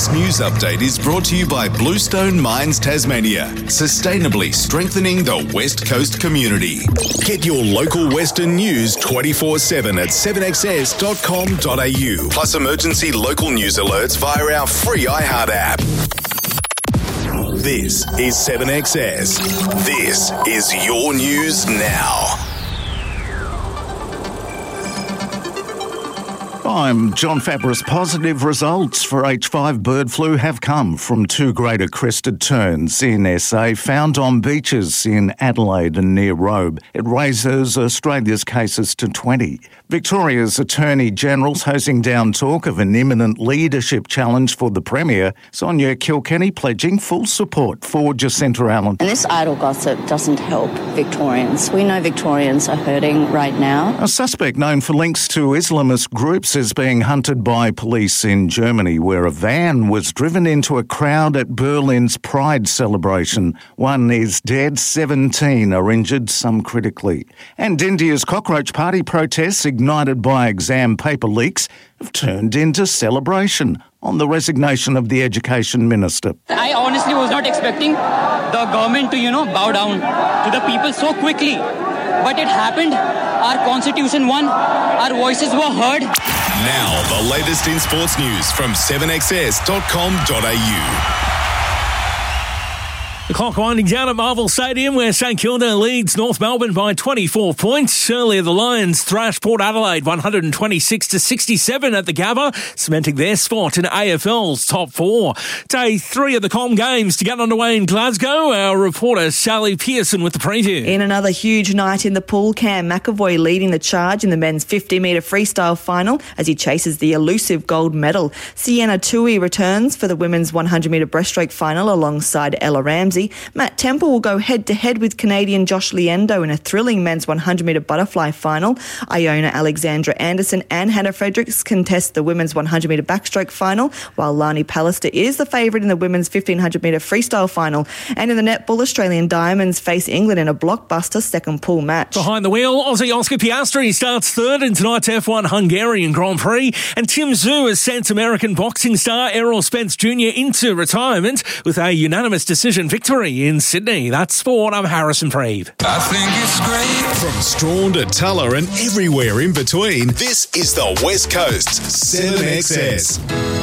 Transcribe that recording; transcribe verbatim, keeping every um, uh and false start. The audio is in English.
This news update is brought to you by Bluestone Mines Tasmania, sustainably strengthening the West Coast community. Get your local Western news twenty-four seven at seven x s dot com dot a u, plus emergency local news alerts via our free iHeart app. This is seven X S. This is your news now. I'm John Fabris. Positive results for H five bird flu have come from two greater crested terns in S A found on beaches in Adelaide and near Robe. It raises Australia's cases to twenty. Victoria's Attorney General's hosing down talk of an imminent leadership challenge for the Premier. Sonia Kilkenny pledging full support for Jacinta Allen. And this idle gossip doesn't help Victorians. We know Victorians are hurting right now. A suspect known for links to Islamist groups is being hunted by police in Germany, where a van was driven into a crowd at Berlin's Pride celebration. One is dead, seventeen are injured, some critically. And India's Cockroach Party protests, ignited by exam paper leaks, have turned into celebration on the resignation of the Education Minister. I honestly was not expecting the government to, you know, bow down to the people so quickly. But it happened. Our constitution won. Our voices were heard. Now, the latest in sports news from seven x s dot com dot a u. The clock winding down at Marvel Stadium, where St Kilda leads North Melbourne by twenty-four points. Earlier, the Lions thrashed Port Adelaide one twenty-six to sixty-seven at the Gabba, cementing their spot in A F L's top four. Day three of the Com Games to get underway in Glasgow. Our reporter Sally Pearson with the preview. In another huge night in the pool, Cam McAvoy leading the charge in the men's fifty metre freestyle final as he chases the elusive gold medal. Sienna Tui returns for the women's one hundred metre breaststroke final alongside Ella Ramsey. Matt Temple will go head-to-head with Canadian Josh Liendo in a thrilling men's one hundred metre butterfly final. Iona Alexandra Anderson and Hannah Fredericks contest the women's one hundred metre backstroke final, while Lani Pallister is the favourite in the women's fifteen hundred metre freestyle final. And in the netball, Australian Diamonds face England in a blockbuster second pool match. Behind the wheel, Aussie Oscar Piastri starts third in tonight's F one Hungarian Grand Prix, and Tim Tszyu has sent American boxing star Errol Spence Junior into retirement with a unanimous decision victory in Sydney. That's sport. I'm Harrison Preeve. I think it's great. From Strawn to Tulla and everywhere in between, this is the West Coast's seven X S.